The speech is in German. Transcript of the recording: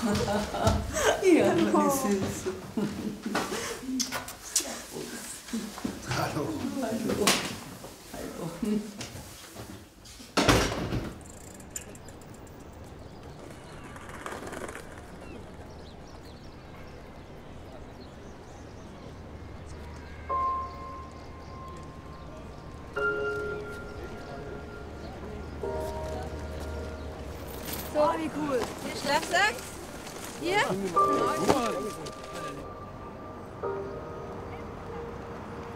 Ja, wie süß. Hallo. Hallo. Hallo. So, wie cool. Hier, Schlafsack. Hier.